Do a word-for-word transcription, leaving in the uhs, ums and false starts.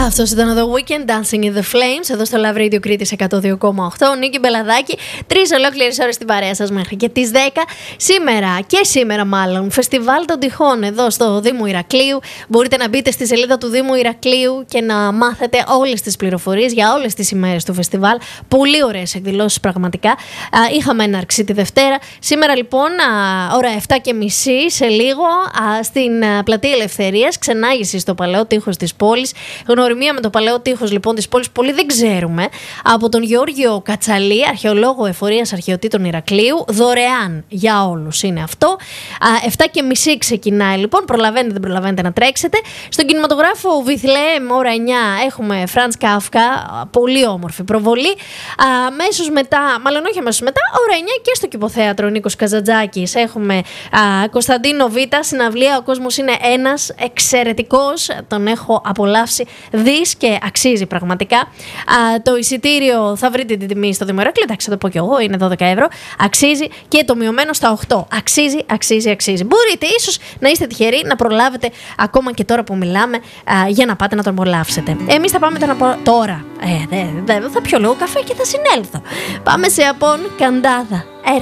Αυτός ήταν το Weekend Dancing in the Flames εδώ στο Love Radio Κρήτης εκατό δύο κόμμα οκτώ. Νίκη Μπελαδάκη, τρεις ολόκληρες ώρες στην παρέα σας μέχρι και τις δέκα. Σήμερα και σήμερα μάλλον φεστιβάλ των τυχών εδώ στο Δήμο Ηρακλείου. Μπορείτε να μπείτε στη σελίδα του Δήμου Ηρακλείου και να μάθετε όλες τις πληροφορίες για όλες τις ημέρες του φεστιβάλ. Πολύ ωραίες εκδηλώσεις πραγματικά. Είχαμε έναρξη τη Δευτέρα. Σήμερα λοιπόν ώρα επτά και μισή σε λίγο στην Πλατεία Ελευθερίας, ξενάγηση στο Παλαιό Τείχος της πόλης. Γνωριμία με το Παλαιό Τείχος λοιπόν της πόλης, πολύ δεν ξέρουμε. Από τον Γεώργιο Κατσαλή, αρχαιολόγο Εφορίας Αρχαιοτήτων Ηρακλείου. Δωρεάν για όλους είναι αυτό. επτά και μισή ξεκινάει λοιπόν. Προλαβαίνετε, δεν προλαβαίνετε να τρέξετε. Στον κινηματογράφο Βιθλεέμ, ώρα εννιά, έχουμε Φραντς Κάφκα. Πολύ όμορφη προβολή. Αμέσως μετά, μάλλον όχι αμέσως μετά, ώρα εννιά και στο Κηποθέατρο Νίκος Καζαντζάκης έχουμε α, Κωνσταντίνο Β, συναυλία. Ο κόσμος είναι ένας εξαιρετικός. Τον έχω απολαύσει δις και αξίζει πραγματικά. Α, το εισιτήριο θα βρείτε την τιμή στο Δήμο Ηρακλείου. Εντάξει, θα το πω κι εγώ, είναι δώδεκα ευρώ. Αξίζει και το μειωμένο στα οκτώ. Αξίζει, αξίζει, αξίζει. Μπορείτε ίσως να είστε τυχεροί να προλάβετε ακόμα και τώρα που μιλάμε α, για να πάτε να τον απολαύσετε. Εμείς θα πάμε τώρα. τώρα. Ε, δε, δε, θα πιω λίγο καφέ και θα συνέλθω. Πάμε σε Απόν Καντάδα. Έρχεται.